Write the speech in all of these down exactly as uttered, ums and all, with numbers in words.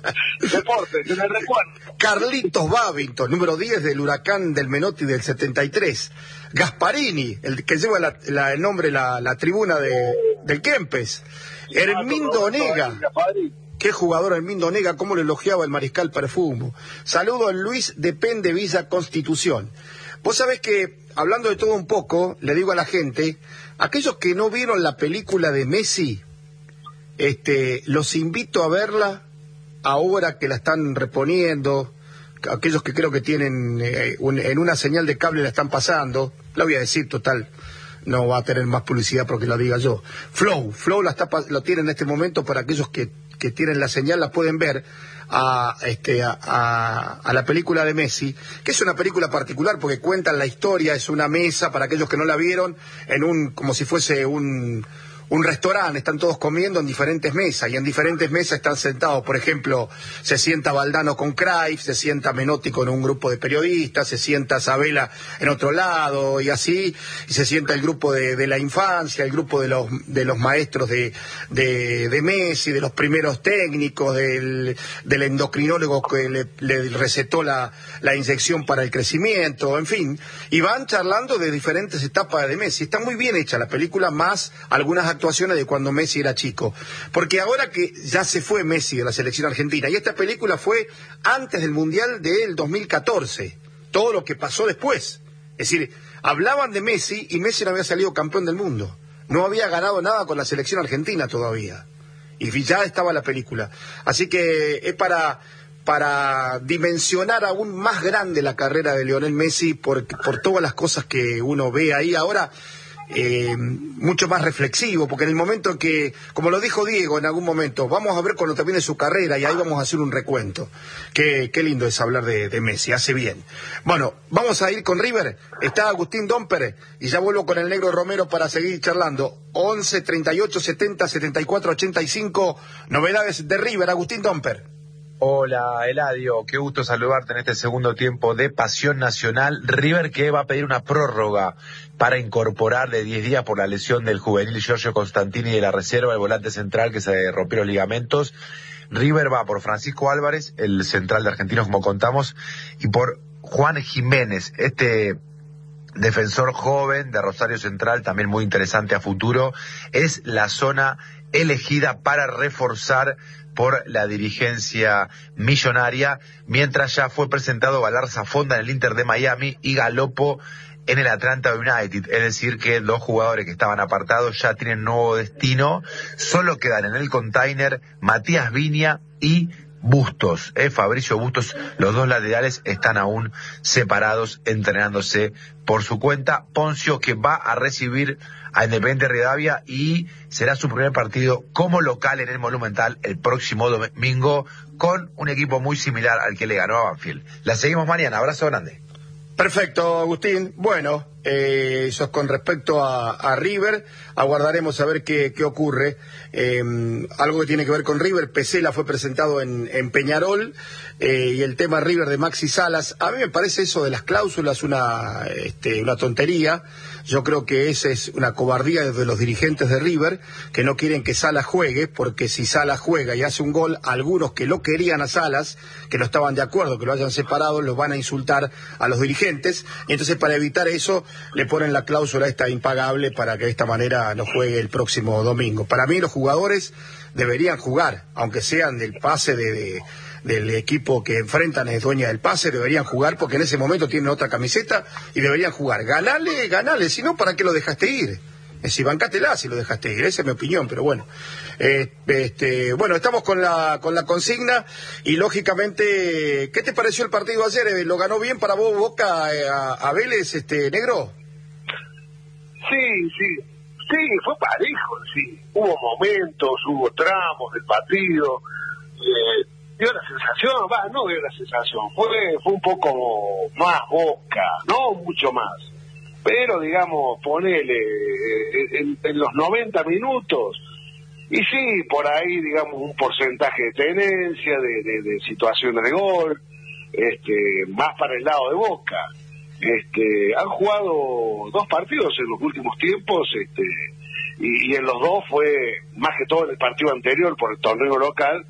Deporte, se me recuerda. Carlitos Babington, número diez del Huracán del Menotti del setenta y tres. Gasparini, el que lleva la, la, el nombre, la, la tribuna de, del Kempes. Hermindo Onega. Qué jugador Hermindo Onega, cómo lo elogiaba el mariscal Perfumo. Saludo a Luis de Pende Villa Constitución. Vos sabés que, hablando de todo un poco, le digo a la gente, aquellos que no vieron la película de Messi, este, los invito a verla ahora que la están reponiendo, aquellos que creo que tienen eh, un, en una señal de cable la están pasando, la voy a decir, total, no va a tener más publicidad porque la diga yo. Flow, Flow la está, lo tiene en este momento para aquellos que, que tienen la señal, la pueden ver a, este, a, a, a la película de Messi, que es una película particular porque cuentan la historia, es una mesa para aquellos que no la vieron, en un, como si fuese un... un restaurante, están todos comiendo en diferentes mesas, y en diferentes mesas están sentados, por ejemplo, se sienta Valdano con Cruyff, se sienta Menotti con un grupo de periodistas, se sienta Sabela en otro lado, y así, y se sienta el grupo de, de la infancia, el grupo de los de los maestros de, de, de Messi, de los primeros técnicos, del, del endocrinólogo que le, le recetó la, la inyección para el crecimiento, en fin, y van charlando de diferentes etapas de Messi. Está muy bien hecha la película, más algunas actuaciones de cuando Messi era chico, porque ahora que ya se fue Messi de la selección argentina, y esta película fue antes del Mundial del dos mil catorce, todo lo que pasó después, es decir, hablaban de Messi y Messi no había salido campeón del mundo, no había ganado nada con la selección argentina todavía, y ya estaba la película, así que es para para dimensionar aún más grande la carrera de Lionel Messi por, por todas las cosas que uno ve ahí ahora. Eh, mucho más reflexivo, porque en el momento en que, como lo dijo Diego en algún momento, vamos a ver cuando termine su carrera y ahí vamos a hacer un recuento. Qué, qué lindo es hablar de, de Messi, hace bien. Bueno, vamos a ir con River, está Agustín Domper y ya vuelvo con el Negro Romero para seguir charlando. Once, treinta y ocho, setenta, setenta y cuatro, ochenta y cinco, novedades de River, Agustín Domper. Hola Eladio, qué gusto saludarte en este segundo tiempo de Pasión Nacional. River que va a pedir una prórroga para incorporar de diez días por la lesión del juvenil Giorgio Constantini de la reserva, el volante central que se rompió los ligamentos. River va por Francisco Álvarez, el central de Argentinos como contamos, y por Juan Jiménez, este defensor joven de Rosario Central, también muy interesante a futuro. Es la zona elegida para reforzar por la dirigencia millonaria, mientras ya fue presentado Galarza Fonda en el Inter de Miami y Galopo en el Atlanta United, es decir que dos jugadores que estaban apartados ya tienen nuevo destino, solo quedan en el container Matías Viña y Bustos, eh, Fabricio Bustos, los dos laterales están aún separados, entrenándose por su cuenta. Poncio que va a recibir a Independiente Rivadavia y será su primer partido como local en el Monumental el próximo domingo con un equipo muy similar al que le ganó a Banfield. La seguimos mañana, abrazo grande. Perfecto, Agustín. Bueno, eh, eso es con respecto a, a River. Aguardaremos a ver qué, qué ocurre. Eh, algo que tiene que ver con River. Pesela fue presentado en, en Peñarol. Eh, y el tema River de Maxi Salas. A mí me parece eso de las cláusulas una, este, una tontería. Yo creo que esa es una cobardía de los dirigentes de River, que no quieren que Salas juegue, porque si Salas juega y hace un gol, algunos que lo querían a Salas, que no estaban de acuerdo, que lo hayan separado, los van a insultar a los dirigentes, y entonces para evitar eso le ponen la cláusula esta impagable para que de esta manera no juegue el próximo domingo. Para mí los jugadores deberían jugar, aunque sean del pase de... de del equipo que enfrentan es dueña del pase, deberían jugar porque en ese momento tienen otra camiseta y deberían jugar. Ganale, ganale, si no, ¿para qué lo dejaste ir? Si bancátela si lo dejaste ir, esa es mi opinión, pero bueno. Eh, este, bueno, estamos con la con la consigna y lógicamente, ¿qué te pareció el partido ayer? ¿Lo ganó bien para vos Boca eh, a, a Vélez, este negro? Sí, sí, sí, fue parejo, sí. Hubo momentos, hubo tramos del partido. Eh, dio la sensación, va, no dio la sensación, fue fue un poco más Boca, no mucho más, pero digamos, ponele en, en los noventa minutos, y sí, por ahí, digamos, un porcentaje de tenencia, de, de, de situaciones de gol, este, más para el lado de Boca. Este, han jugado dos partidos en los últimos tiempos, este, y, y en los dos fue, más que todo en el partido anterior, por el torneo local,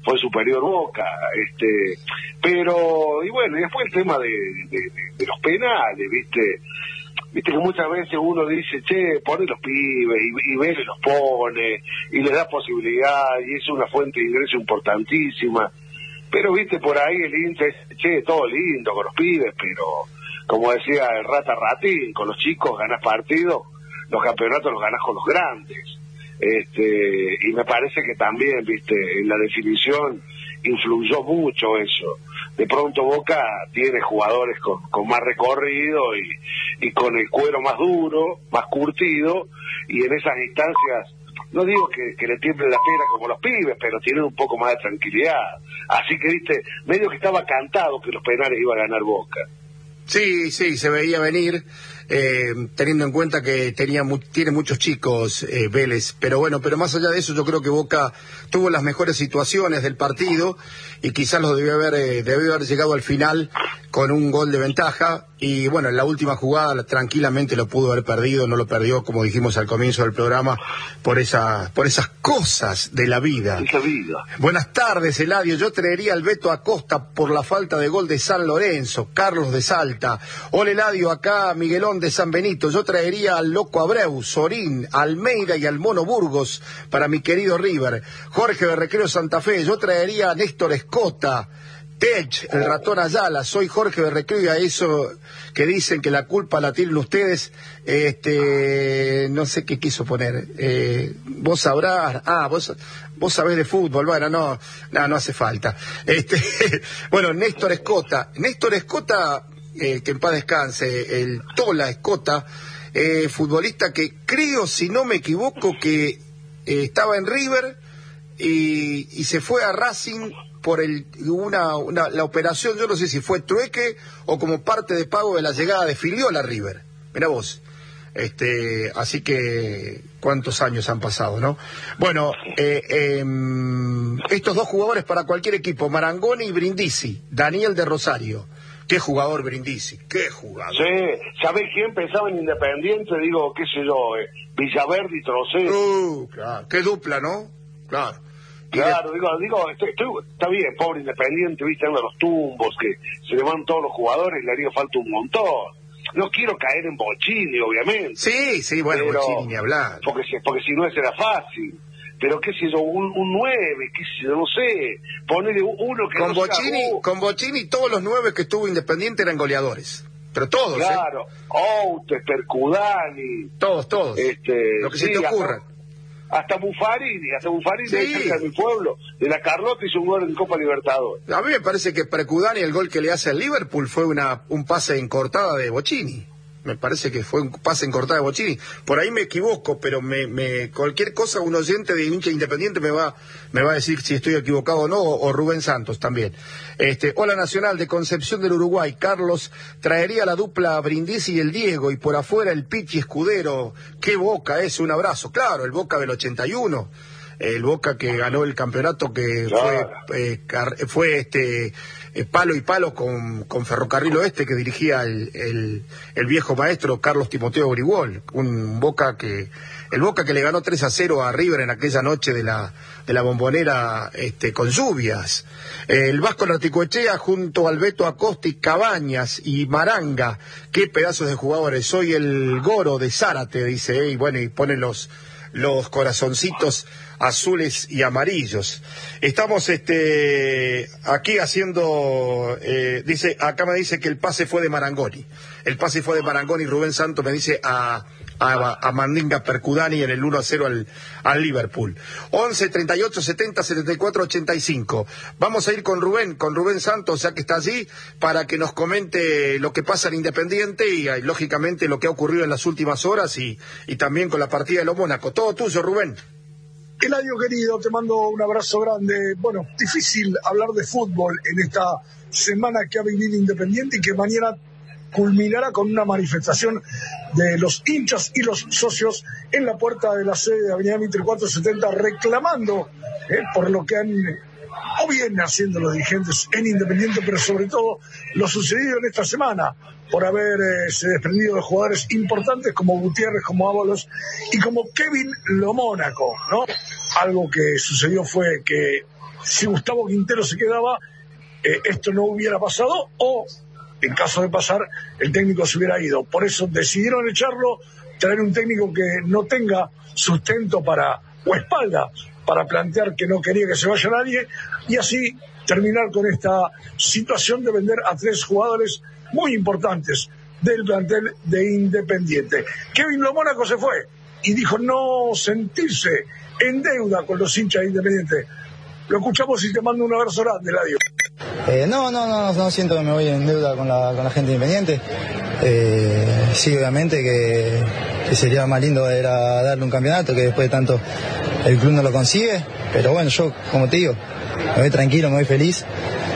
fue superior Boca, este, pero, y bueno, y después el tema de, de, de, de los penales, viste, viste que muchas veces uno dice, che, pone los pibes, y, y Vélez los pone, y les da posibilidad, y es una fuente de ingreso importantísima, pero viste, por ahí el hincha es, che, todo lindo con los pibes, pero, como decía el Rata Ratín, con los chicos ganás partidos, los campeonatos los ganás con los grandes. Este, y me parece que también, viste, en la definición influyó mucho eso. De pronto Boca tiene jugadores con, con más recorrido y, y con el cuero más duro, más curtido, y en esas instancias, no digo que, que le tiemble la pena como los pibes, pero tienen un poco más de tranquilidad. Así que, viste, medio que estaba cantado que los penales iba a ganar Boca. Sí, sí, se veía venir, eh, teniendo en cuenta que tenía mu tiene muchos chicos eh, Vélez, pero bueno, pero más allá de eso yo creo que Boca tuvo las mejores situaciones del partido y quizás lo debió haber, eh, debió haber llegado al final con un gol de ventaja y bueno, en la última jugada tranquilamente lo pudo haber perdido, no lo perdió como dijimos al comienzo del programa por esa, por esas cosas de la vida. Esa vida. Buenas tardes, Eladio, yo traería al Beto Acosta por la falta de gol de San Lorenzo, Carlos de Salta. Hola Eladio, acá Miguelón de San Benito, yo traería al Loco Abreu, Sorín, Almeida y al Mono Burgos para mi querido River. Jorge de Recreo Santa Fe, yo traería a Néstor Escota, Tech, el ratón Ayala, soy Jorge de Recreo y a eso que dicen que la culpa la tienen ustedes, este, no sé qué quiso poner, eh, vos sabrás, ah, vos, vos sabés de fútbol, bueno, no, no, no hace falta. Este, bueno, Néstor Escota, Néstor Escota, eh, que en paz descanse, el Tola Escota, eh, futbolista que creo, si no me equivoco, que eh, estaba en River y, y se fue a Racing por el, una, una, la operación, yo no sé si fue trueque o como parte de pago de la llegada de Filiola a River. Mirá vos. Este, así que, ¿cuántos años han pasado, no? Bueno, eh, eh, estos dos jugadores para cualquier equipo, Marangoni y Brindisi, Daniel de Rosario. Qué jugador Brindisi, qué jugador. Sí, ¿sabés quién pensaba en Independiente? Digo, qué sé yo, eh, Villaverde y Trocero. Uh, claro, qué dupla, ¿no? Claro. Claro, digo, digo estoy, estoy, está bien, pobre Independiente, viste, anda los tumbos, que se le van todos los jugadores, le haría falta un montón. No quiero caer en Bochini, obviamente. Sí, sí, bueno, pero, Bochini ni hablar. Porque, porque si no, ese era fácil. Pero qué sé yo, un, un nueve, qué sé yo, no sé, ponele uno que con no Bochini, sea, uh, con Bochini todos los nueve que estuvo Independiente eran goleadores. Pero todos, claro, ¿eh? Outes, Percudani. Todos, todos. Este, lo que sí, se te ocurra. Hasta, hasta Buffarini, hasta Buffarini, sí. ahí cerca de mi pueblo, de la Carlota, hizo un gol en Copa Libertadores. A mí me parece que Percudani, el gol que le hace al Liverpool, fue una un pase en cortada de Bochini. Me parece que fue un pase en cortada de Bochini. Por ahí me equivoco, pero me, me cualquier cosa, un oyente de hincha Independiente me va me va a decir si estoy equivocado o no, o, o Rubén Santos también. Este, hola Nacional de Concepción del Uruguay. Carlos traería la dupla Brindisi y el Diego, y por afuera el Pichi Escudero. Qué Boca es, un abrazo. Claro, el Boca del ochenta y uno. El Boca que ganó el campeonato que claro. fue eh, car, fue este eh, palo y palo con, con Ferrocarril Oeste, que dirigía el, el, el viejo maestro Carlos Timoteo Grigol, un Boca que el Boca que le ganó tres a cero a River en aquella noche de la de la Bombonera, este, con lluvias. Eh, el Vasco Narticoechea junto al Beto Acosta y Cabañas y Maranga, qué pedazos de jugadores. Soy el Goro de Zárate, dice, eh, y bueno, y pone los los corazoncitos azules y amarillos. Estamos este aquí haciendo, eh, dice, acá me dice que el pase fue de Marangoni. El pase fue de Marangoni. Rubén Santos me dice a, a, a Mandinga Percudani en el uno a cero al, al Liverpool. once, treinta y ocho, setenta, setenta y cuatro, ochenta y cinco. Vamos a ir con Rubén, con Rubén Santos, ya que está allí, para que nos comente lo que pasa en Independiente y, y lógicamente lo que ha ocurrido en las últimas horas y, y también con la partida de los Mónaco. Todo tuyo, Rubén. Eladio querido, te mando un abrazo grande. Bueno, difícil hablar de fútbol en esta semana que ha vivido Independiente y que mañana culminará con una manifestación de los hinchas y los socios en la puerta de la sede de Avenida Mitre cuatrocientos setenta, reclamando eh, por lo que han o vienen haciendo los dirigentes en Independiente, pero sobre todo lo sucedido en esta semana, por haberse eh, desprendido de jugadores importantes como Gutiérrez, como Ábalos y como Kevin Lo Mónaco, ¿no? Algo que sucedió fue que si Gustavo Quintero se quedaba, eh, esto no hubiera pasado, o en caso de pasar, el técnico se hubiera ido. Por eso decidieron echarlo, traer un técnico que no tenga sustento para, o espalda, para plantear que no quería que se vaya nadie, y así terminar con esta situación de vender a tres jugadores muy importantes del plantel de Independiente. Kevin Lo Mónaco se fue y dijo no sentirse en deuda con los hinchas de Independiente. Lo escuchamos y te mando un abrazo grande, Eladio. Eh, no, no, no, no siento que me voy en deuda con la, con la gente Independiente. Eh, sí, obviamente que, que sería más lindo era darle un campeonato, que después de tanto el club no lo consigue, pero bueno, yo, como te digo, me voy tranquilo, me voy feliz.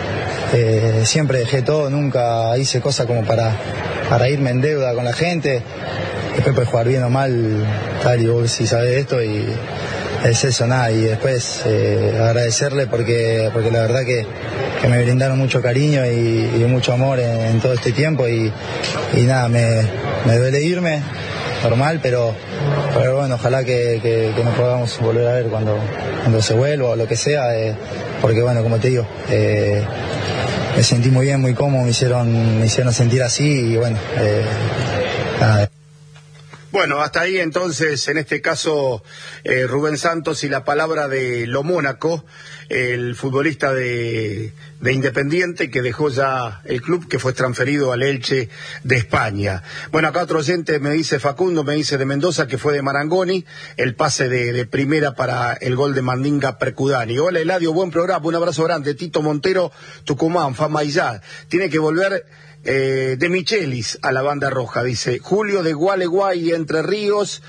Eh, siempre dejé todo, nunca hice cosas como para, para irme en deuda con la gente. Después puedes jugar bien o mal, tal, y vos si sabés esto, y es eso, nada. Y después eh, agradecerle porque, porque la verdad que, que me brindaron mucho cariño y, y mucho amor en, en todo este tiempo, y, y nada, me, me duele irme, normal, pero, pero bueno, ojalá que, que, que nos podamos volver a ver cuando, cuando se vuelva o lo que sea, eh, porque bueno, como te digo, eh, me sentí muy bien, muy cómodo, me hicieron, me hicieron sentir así, y bueno, eh, nada. Bueno, hasta ahí entonces, en este caso, eh, Rubén Santos y la palabra de Lo Mónaco, el futbolista de, de Independiente que dejó ya el club, que fue transferido al Elche de España. Bueno, acá otro oyente me dice, Facundo, me dice de Mendoza, que fue de Marangoni, el pase de, de primera para el gol de Mandinga Percudani. Hola Eladio, buen programa, un abrazo grande. Tito Montero, Tucumán, Famayá, tiene que volver... Eh, de Michelis a la banda roja, dice Julio de Gualeguay, Entre Ríos.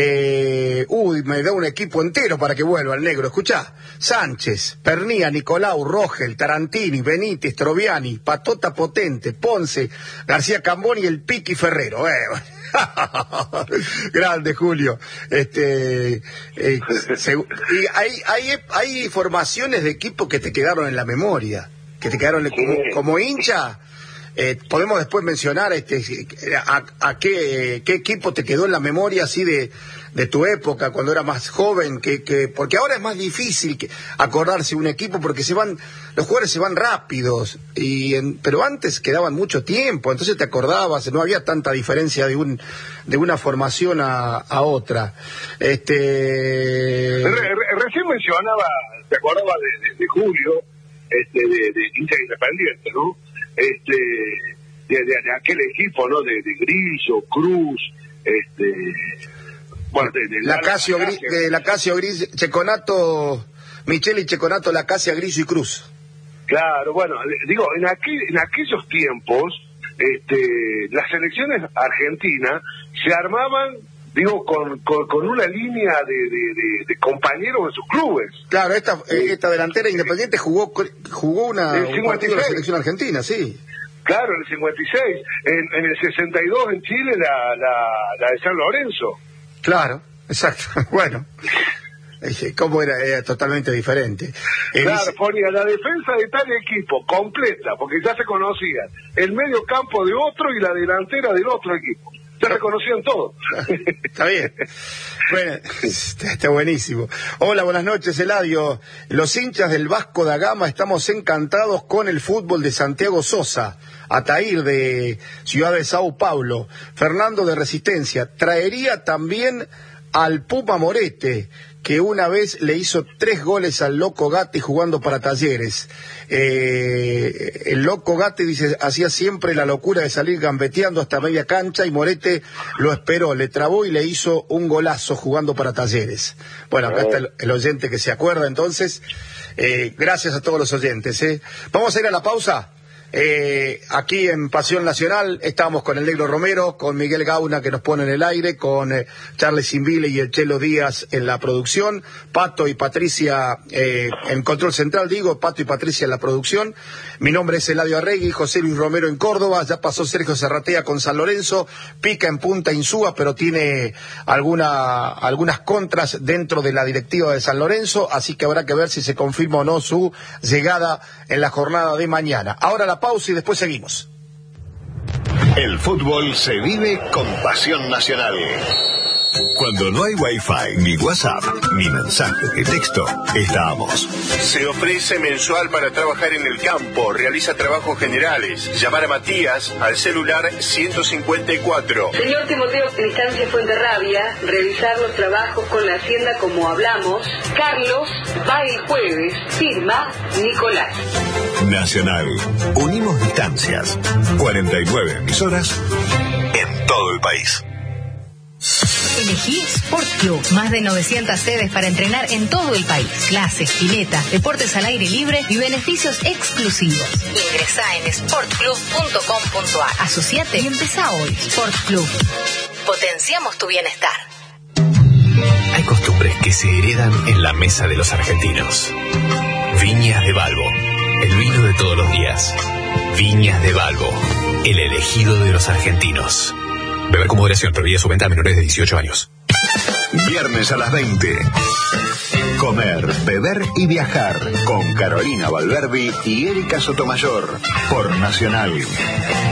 eh, uy, me da un equipo entero para que vuelva el negro. Escuchá: Sánchez, Pernía, Nicolau, Rogel, Tarantini, Benítez, Troviani, Patota Potente, Ponce, García Cambón y el Piqui Ferrero. eh. Grande Julio. Este eh, se, y hay, hay hay formaciones de equipos que te quedaron en la memoria, que te quedaron como, como hincha. Eh, podemos después mencionar este a, a qué, qué equipo te quedó en la memoria así de, de tu época cuando eras más joven, que, que porque ahora es más difícil que acordarse un equipo porque se van los jugadores se van rápidos, y en, pero antes quedaban mucho tiempo, entonces te acordabas, no había tanta diferencia de un de una formación a, a otra. Este re, re, recién mencionaba, te acordaba de, de, de Julio, este de, de Inter Independiente, ¿no? Este de, de, de aquel equipo, ¿no? De, de Grillo, Cruz, este bueno, de, de la Casio Gris, de la Casio Gris, Checonato, Micheli, Checonato, la Casia, Grillo y Cruz. Claro, bueno, digo, en aquel, en aquellos tiempos, este, las selecciones argentinas se armaban, digo, con, con, con una línea de, de, de, de compañeros de sus clubes. Claro, esta eh, esta delantera Independiente jugó jugó una, un partido de la selección argentina, sí. Claro, en el cincuenta y seis, en, en el sesenta y dos en Chile la, la, la de San Lorenzo. Claro, exacto, bueno. ¿Cómo era? Era totalmente diferente. Claro, dice... ponía la defensa de tal equipo completa, porque ya se conocían el medio campo de otro y la delantera del otro equipo. Ya se conocían todos. Está bien. Bueno, está, está buenísimo. Hola, buenas noches, Eladio. Los hinchas del Vasco da Gama estamos encantados con el fútbol de Santiago Sosa, Ataír de Ciudad de Sao Paulo, Fernando de Resistencia. Traería también al Puma Morete, que una vez le hizo tres goles al Loco Gatti jugando para Talleres. Eh, el Loco Gatti, dice, hacía siempre la locura de salir gambeteando hasta media cancha, y Morete lo esperó, le trabó y le hizo un golazo jugando para Talleres. Bueno, acá está el, el oyente que se acuerda entonces. Eh, gracias a todos los oyentes. ¿eh? Vamos a ir a la pausa. Eh, aquí en Pasión Nacional estamos con el Negro Romero, con Miguel Gauna que nos pone en el aire, con eh, Charles Simbile y el Chelo Díaz en la producción, Pato y Patricia eh, en control central, digo, Pato y Patricia en la producción. Mi nombre es Eladio Arregui, José Luis Romero en Córdoba, ya pasó Sergio Serratea con San Lorenzo, pica en Punta Insúa, pero tiene alguna, algunas contras dentro de la directiva de San Lorenzo, así que habrá que ver si se confirma o no su llegada en la jornada de mañana. Ahora la pausa y después seguimos. El fútbol se vive con Pasión Nacional. Cuando no hay Wi-Fi, ni WhatsApp, ni mensaje de texto, estamos. Se ofrece mensual para trabajar en el campo, realiza trabajos generales. Llamar a Matías al celular ciento cincuenta y cuatro. Señor Timoteo, en Estancia Fuenterrabia, revisar los trabajos con la hacienda como hablamos. Carlos va el jueves, firma Nicolás. Nacional. Unimos distancias. cuarenta y nueve emisoras en todo el país. Elegí Sport Club, más de novecientas sedes para entrenar en todo el país. Clases, pileta, deportes al aire libre y beneficios exclusivos. Ingresá en sport club punto com punto a r. Asociate y empezá hoy. Sport Club. Potenciamos tu bienestar. Hay costumbres que se heredan en la mesa de los argentinos. Viñas de Balbo, el vino de todos los días. Viñas de Balbo, el elegido de los argentinos. Beber con moderación, prohibida su venta a menores de dieciocho años. Viernes a las veinte. Comer, beber y viajar con Carolina Valverdi y Erika Sotomayor por Nacional.